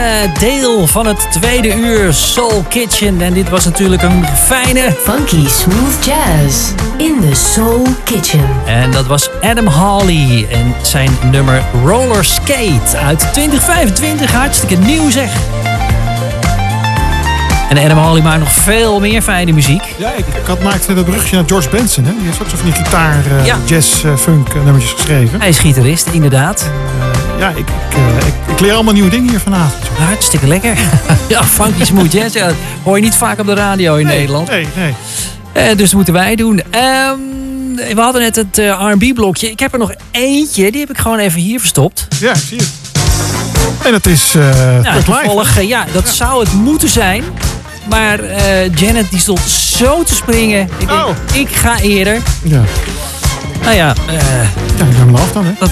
deel van het tweede uur Soul Kitchen. En dit was natuurlijk een fijne... Funky smooth jazz in the Soul Kitchen. En dat was Adam Hawley en zijn nummer Roller Skate uit 2025. Hartstikke nieuw zeg. En Adam Hawley maakt nog veel meer fijne muziek. Ja, ik maakte dat bruggetje naar George Benson. Hè? Die heeft ook zo van die gitaar, jazz, funk nummertjes geschreven. Hij is gitarist, inderdaad. Ja, ik leer allemaal nieuwe dingen hier vanavond. Hartstikke lekker. Ja, funky smooth jazz. Ja, hoor je niet vaak op de radio in Nederland. Nee. Dus dat moeten wij doen. We hadden net het R&B-blokje. Ik heb er nog eentje. Die heb ik gewoon even hier verstopt. Ja, ik zie het. En dat is toevallig, dat zou het moeten zijn. Maar Janet die stond zo te springen. Ik denk, ik ga eerder. Ja. Nou ja. Ja, ik ga hem af dan, hè.